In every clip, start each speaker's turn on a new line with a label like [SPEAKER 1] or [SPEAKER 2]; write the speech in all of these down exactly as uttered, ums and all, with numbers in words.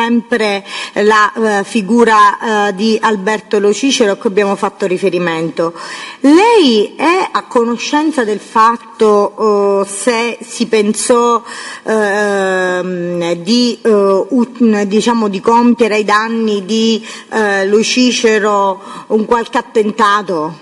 [SPEAKER 1] sempre la eh, figura eh, di Alberto Lo Cicero a cui abbiamo fatto riferimento. Lei è a conoscenza del fatto eh, se si pensò eh, di, eh, ut, diciamo, di compiere ai danni di eh, Lo Cicero un qualche attentato?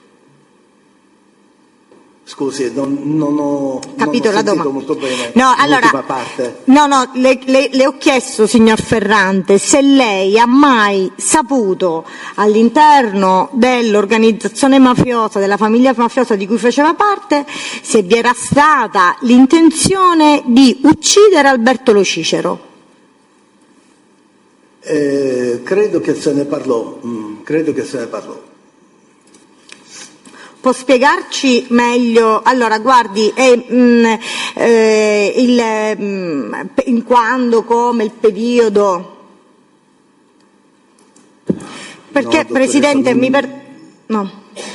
[SPEAKER 2] Scusi, non, non ho
[SPEAKER 1] capito
[SPEAKER 2] non ho
[SPEAKER 1] la domanda
[SPEAKER 2] molto bene
[SPEAKER 1] no, allora,
[SPEAKER 2] parte.
[SPEAKER 1] No, no, le, le, le ho chiesto, signor Ferrante, se lei ha mai saputo all'interno dell'organizzazione mafiosa, della famiglia mafiosa di cui faceva parte, se vi era stata l'intenzione di uccidere Alberto Lo Cicero.
[SPEAKER 2] Eh, credo che se ne parlò, mm, credo che se ne parlò.
[SPEAKER 1] Può spiegarci meglio? Allora, guardi, è, mh, eh, il, mh, in quando, come, il periodo? Perché, no, Presidente, non, mi per... no.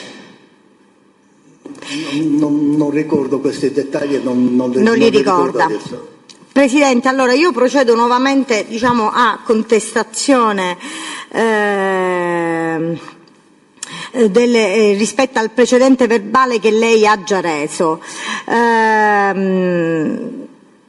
[SPEAKER 2] Non, non, non ricordo questi dettagli, non, non,
[SPEAKER 1] non,
[SPEAKER 2] non
[SPEAKER 1] li ricorda.
[SPEAKER 2] Adesso.
[SPEAKER 1] Presidente, allora io procedo nuovamente, diciamo, a contestazione eh, Delle, eh, rispetto al precedente verbale che lei ha già reso. Ehm,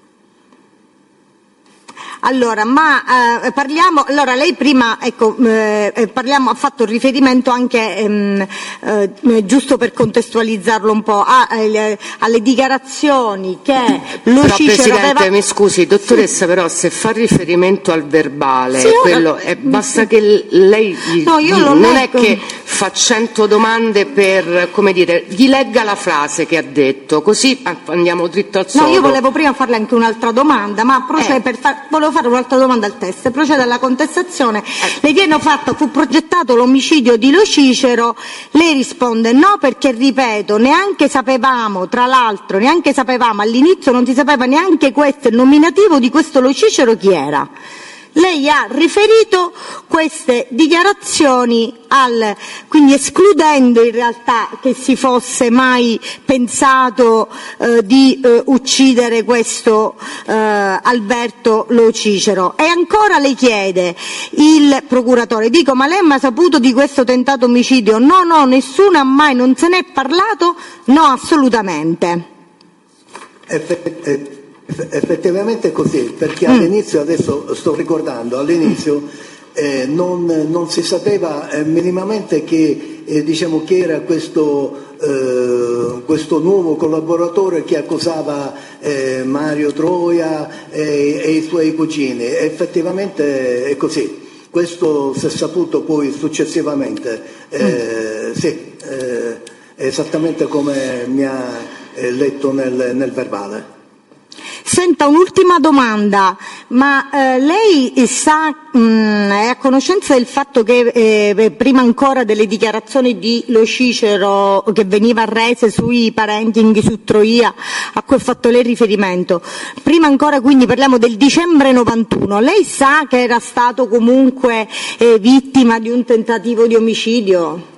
[SPEAKER 1] Allora, ma eh, parliamo, allora lei prima, ecco, eh, parliamo, ha fatto riferimento anche, ehm, eh, giusto per contestualizzarlo un po', a, eh, alle dichiarazioni che Lo
[SPEAKER 3] però,
[SPEAKER 1] Cicero
[SPEAKER 3] Presidente,
[SPEAKER 1] aveva...
[SPEAKER 3] mi scusi, dottoressa,
[SPEAKER 1] sì.
[SPEAKER 3] Però se fa riferimento al verbale,
[SPEAKER 1] sì,
[SPEAKER 3] quello,
[SPEAKER 1] ora...
[SPEAKER 3] è, basta che lei gli,
[SPEAKER 1] no, io
[SPEAKER 3] gli,
[SPEAKER 1] lo
[SPEAKER 3] non
[SPEAKER 1] leggo.
[SPEAKER 3] è che fa cento domande per, come dire, gli legga la frase che ha detto, così andiamo dritto al sodo.
[SPEAKER 1] No, io volevo prima farle anche un'altra domanda, ma procede
[SPEAKER 3] eh.
[SPEAKER 1] per far... volevo fare un'altra domanda al test, procede alla contestazione. Le viene fatto, fu progettato l'omicidio di Lo Cicero, lei risponde no perché, ripeto, neanche sapevamo, tra l'altro, neanche sapevamo, all'inizio non si sapeva neanche questo, il nominativo di questo Lo Cicero chi era. Lei ha riferito queste dichiarazioni al, quindi escludendo in realtà che si fosse mai pensato eh, di eh, uccidere questo eh, Alberto Lo Cicero. E ancora le chiede il procuratore, dico, ma lei ha mai saputo di questo tentato omicidio? No, no, nessuno ha mai, non se ne è parlato? No, assolutamente.
[SPEAKER 2] Eff- eh. Effettivamente è così, perché
[SPEAKER 1] mm.
[SPEAKER 2] all'inizio, adesso sto ricordando, all'inizio eh, non, non si sapeva eh, minimamente che, eh, diciamo, che era questo, eh, questo nuovo collaboratore che accusava eh, Mario Troia e, e i suoi cugini. Effettivamente è così. Questo si è saputo poi successivamente, eh, mm. sì, eh, esattamente come mi ha eh, letto nel, nel verbale.
[SPEAKER 1] Senta, un'ultima domanda, ma eh, lei sa, mh, è a conoscenza del fatto che eh, prima ancora delle dichiarazioni di Lo Cicero che veniva rese sui parenti su Troia, a cui ha fatto lei riferimento, prima ancora, quindi parliamo del dicembre novantuno, lei sa che era stato comunque eh, vittima di un tentativo di omicidio?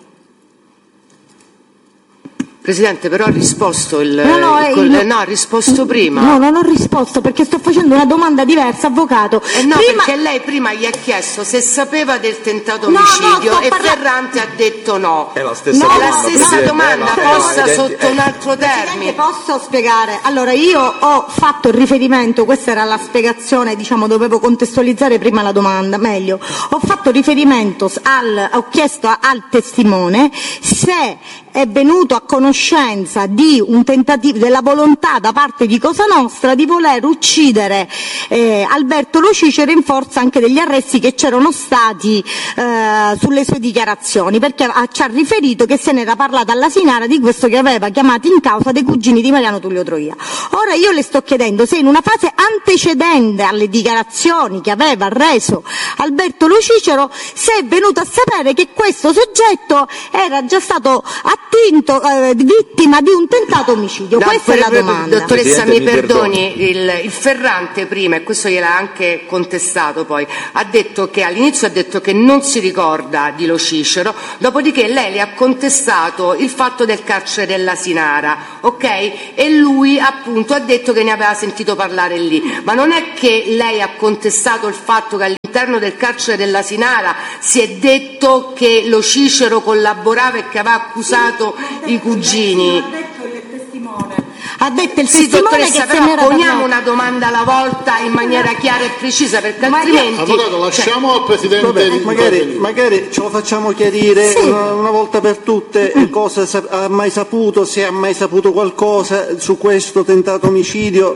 [SPEAKER 3] Presidente, però ha risposto il,
[SPEAKER 1] no, no,
[SPEAKER 3] il, il
[SPEAKER 1] no,
[SPEAKER 3] no, ha risposto prima.
[SPEAKER 1] No, non ho risposto perché sto facendo una domanda diversa, avvocato.
[SPEAKER 3] Eh no,
[SPEAKER 1] prima...
[SPEAKER 3] perché lei prima gli ha chiesto se sapeva del tentato
[SPEAKER 1] no,
[SPEAKER 3] omicidio
[SPEAKER 1] no,
[SPEAKER 3] e
[SPEAKER 1] parla...
[SPEAKER 3] Ferrante ha detto no.
[SPEAKER 4] È la stessa
[SPEAKER 1] no,
[SPEAKER 4] domanda,
[SPEAKER 1] la
[SPEAKER 3] stessa
[SPEAKER 1] no,
[SPEAKER 3] domanda
[SPEAKER 1] no,
[SPEAKER 3] posta
[SPEAKER 4] no,
[SPEAKER 3] sotto
[SPEAKER 4] eh,
[SPEAKER 3] un altro termine.
[SPEAKER 1] Presidente, posso spiegare? Allora, io ho fatto riferimento, questa era la spiegazione, diciamo, dovevo contestualizzare prima la domanda, meglio. Ho fatto riferimento al, ho chiesto al testimone se è venuto a conoscenza di un tentativo, della volontà da parte di Cosa Nostra di voler uccidere eh, Alberto Lo Cicero in forza anche degli arresti che c'erano stati eh, sulle sue dichiarazioni, perché ha, ci ha riferito che se n'era parlato alla Sinara di questo che aveva chiamato in causa dei cugini di Mariano Tullio Troia. Ora io le sto chiedendo se in una fase antecedente alle dichiarazioni che aveva reso Alberto Lo Cicero si è venuto a sapere che questo soggetto era già stato attinto, eh, vittima di un tentato omicidio.
[SPEAKER 3] No,
[SPEAKER 1] questa
[SPEAKER 3] per,
[SPEAKER 1] è la domanda.
[SPEAKER 3] Dottoressa,
[SPEAKER 4] Presidente,
[SPEAKER 3] mi
[SPEAKER 4] mi
[SPEAKER 3] perdoni, il, il Ferrante prima, e questo gliel'ha anche contestato poi, ha detto che all'inizio ha detto che non si ricorda di Lo Cicero, dopodiché lei le ha contestato il fatto del carcere della Sinara, ok? E lui appunto ha detto che ne aveva sentito parlare lì, ma non è che lei ha contestato il fatto che all'interno del carcere dell'Asinara si è detto che Lo Cicero collaborava e che aveva accusato i cugini.
[SPEAKER 1] Ha detto il
[SPEAKER 3] Sì,
[SPEAKER 1] testimone
[SPEAKER 3] dottoressa,
[SPEAKER 1] che se
[SPEAKER 3] però
[SPEAKER 1] n'era
[SPEAKER 3] poniamo
[SPEAKER 1] parlato.
[SPEAKER 3] una domanda alla volta in maniera chiara e precisa, perché
[SPEAKER 1] Ma io-
[SPEAKER 3] altrimenti...
[SPEAKER 4] Avvocato, lasciamo
[SPEAKER 3] cioè,
[SPEAKER 4] al Presidente
[SPEAKER 5] Vabbè,
[SPEAKER 4] di
[SPEAKER 5] magari,
[SPEAKER 4] intervenire.
[SPEAKER 5] magari ce lo facciamo chiarire
[SPEAKER 1] Sì.
[SPEAKER 5] una, una volta per tutte cosa sa- ha mai saputo, se ha mai saputo qualcosa su questo tentato omicidio.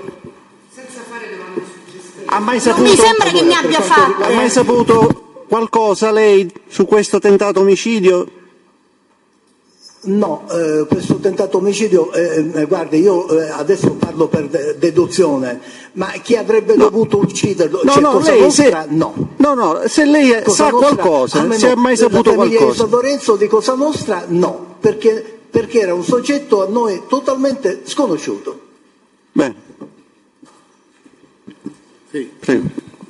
[SPEAKER 5] Ha mai
[SPEAKER 1] Non
[SPEAKER 5] saputo,
[SPEAKER 1] mi sembra che ne abbia fatte.
[SPEAKER 5] ha mai saputo qualcosa lei su questo tentato omicidio?
[SPEAKER 2] No, eh, questo tentato omicidio, eh, eh, guardi, io eh, adesso parlo per de- deduzione, ma chi avrebbe
[SPEAKER 5] No.
[SPEAKER 2] dovuto ucciderlo?
[SPEAKER 5] No,
[SPEAKER 2] C'è
[SPEAKER 5] no,
[SPEAKER 2] Cosa
[SPEAKER 5] lei
[SPEAKER 2] Nostra?
[SPEAKER 5] se,
[SPEAKER 2] No.
[SPEAKER 5] no, no, se lei
[SPEAKER 2] Cosa
[SPEAKER 5] sa
[SPEAKER 2] Nostra,
[SPEAKER 5] qualcosa,
[SPEAKER 2] almeno
[SPEAKER 5] se ha mai saputo
[SPEAKER 2] la famiglia di
[SPEAKER 5] qualcosa.
[SPEAKER 2] San Lorenzo di Cosa Nostra? No, perché, perché era un soggetto a noi totalmente sconosciuto.
[SPEAKER 5] Bene,
[SPEAKER 4] Sì.
[SPEAKER 5] prego.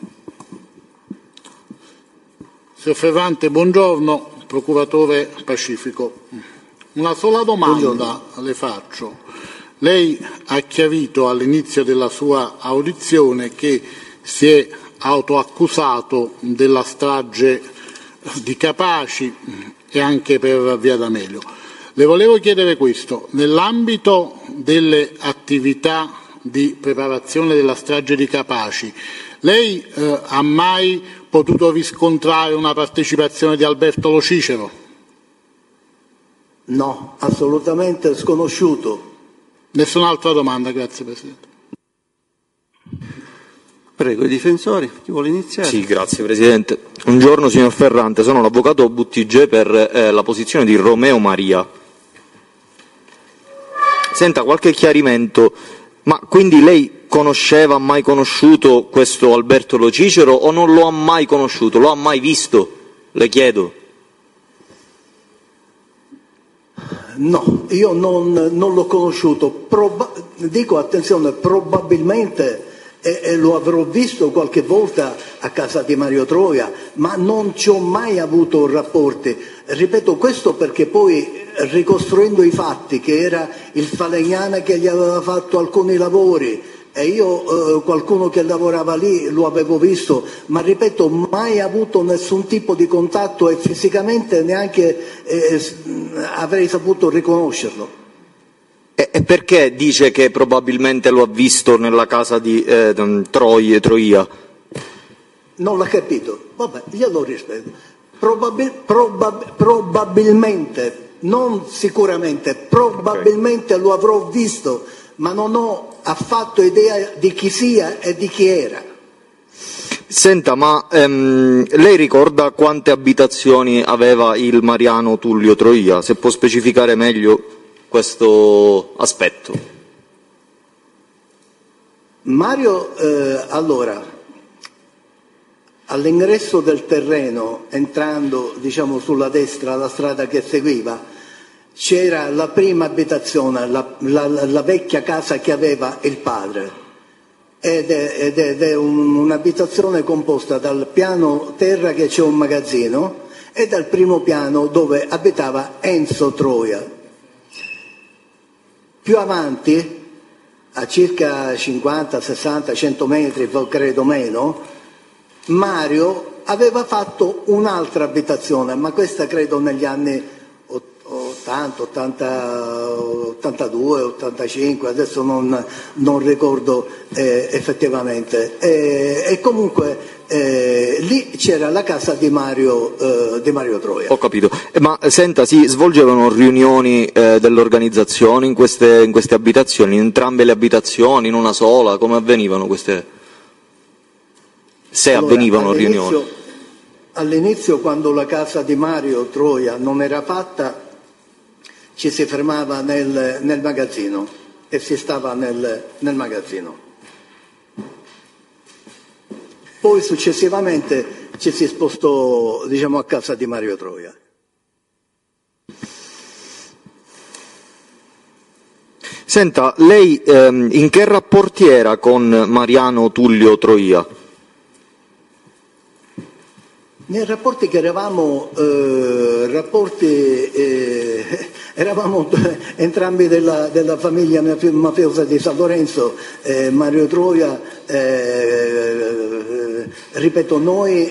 [SPEAKER 4] Signor Ferrante, buongiorno, procuratore Pacifico. Una sola domanda
[SPEAKER 2] Buongiorno.
[SPEAKER 4] le faccio. Lei ha chiarito all'inizio della sua audizione che si è autoaccusato della strage di Capaci e anche per Via D'Amelio. Le volevo chiedere questo: nell'ambito delle attività di preparazione della strage di Capaci, lei eh, ha mai potuto riscontrare una partecipazione di Alberto Lo Cicero?
[SPEAKER 2] No, assolutamente sconosciuto.
[SPEAKER 4] Nessun'altra domanda, grazie Presidente.
[SPEAKER 5] Prego, i difensori, chi vuole iniziare?
[SPEAKER 6] Sì, grazie Presidente. Un giorno, signor Ferrante, sono l'avvocato Buttigieg per eh, la posizione di Romeo Maria. Senta, qualche chiarimento, ma quindi lei conosceva, ha mai conosciuto questo Alberto Lo Cicero o non lo ha mai conosciuto? Lo ha mai visto? Le chiedo.
[SPEAKER 2] No, io non, non l'ho conosciuto. Proba- dico, attenzione, probabilmente e, e lo avrò visto qualche volta a casa di Mario Troia, ma non ci ho mai avuto rapporti. Ripeto questo perché poi, ricostruendo i fatti, che era il Falegnana che gli aveva fatto alcuni lavori, e io eh, qualcuno che lavorava lì lo avevo visto, ma ripeto, mai avuto nessun tipo di contatto e fisicamente neanche eh, avrei saputo riconoscerlo.
[SPEAKER 6] E, e perché dice che probabilmente lo ha visto nella casa di eh, Troia, Troia?
[SPEAKER 2] Non l'ha capito? Vabbè, glielo rispetto. Probabil- probab- probabilmente, non sicuramente, probabilmente lo avrò visto, ma non ho affatto idea di chi sia e di chi era.
[SPEAKER 6] Senta, ma ehm, lei ricorda quante abitazioni aveva il Mariano Tullio Troia? Se può specificare meglio questo aspetto.
[SPEAKER 2] Mario, eh, allora, all'ingresso del terreno, entrando diciamo sulla destra, la strada che seguiva, c'era la prima abitazione, la, la, la vecchia casa che aveva il padre, ed è, ed è, ed è un, un'abitazione composta dal piano terra, che c'è un magazzino, e dal primo piano dove abitava Enzo Troia. Più avanti, a circa cinquanta, sessanta, cento metri, credo meno, Mario aveva fatto un'altra abitazione, ma questa credo negli anni ottanta, ottanta, ottantadue, ottantacinque, adesso non, non ricordo eh, effettivamente. E, e comunque eh, lì c'era la casa di Mario, eh, di Mario Troia.
[SPEAKER 6] Ho capito. Eh, ma senta, si svolgevano riunioni eh, dell'organizzazione in queste, in queste abitazioni, in entrambe le abitazioni, in una sola? Come avvenivano queste? Se
[SPEAKER 2] Allora,
[SPEAKER 6] avvenivano
[SPEAKER 2] all'inizio,
[SPEAKER 6] riunioni.
[SPEAKER 2] All'inizio, quando la casa di Mario Troia non era fatta, ci si fermava nel, nel magazzino e si stava nel, nel magazzino. Poi successivamente ci si spostò, diciamo, a casa di Mario Troia.
[SPEAKER 6] Senta, lei ehm, in che rapporti era con Mariano Tullio Troia?
[SPEAKER 2] Nei rapporti che eravamo, eh, rapporti, eh, eravamo entrambi della, della famiglia mafiosa di San Lorenzo, eh, Mario Troia, eh, ripeto, noi